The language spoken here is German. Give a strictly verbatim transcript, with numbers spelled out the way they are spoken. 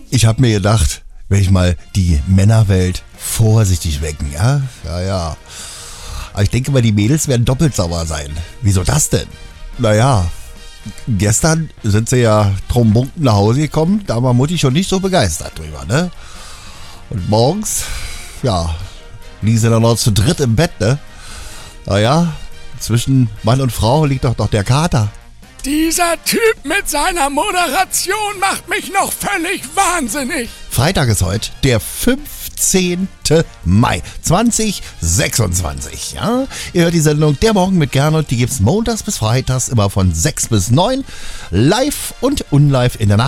Ich habe mir gedacht, will ich mal die Männerwelt vorsichtig wecken, ja? Ja, ja. Aber ich denke mal, die Mädels werden doppelt sauer sein. Wieso das denn? Naja, gestern sind sie ja trombunken nach Hause gekommen. Da war Mutti schon nicht so begeistert drüber, ne? Und morgens, ja, liegen sie dann noch zu dritt im Bett, ne? Naja, zwischen Mann und Frau liegt doch noch der Kater. Dieser Typ mit seiner Moderation macht mich noch völlig wahnsinnig. Freitag ist heute der fünfzehnte Mai zweitausendsechsundzwanzig. Ja? Ihr hört die Sendung Der Morgen mit Gernot. Die gibt's montags bis freitags immer von sechs bis neun. Live und unlive in der Nacht.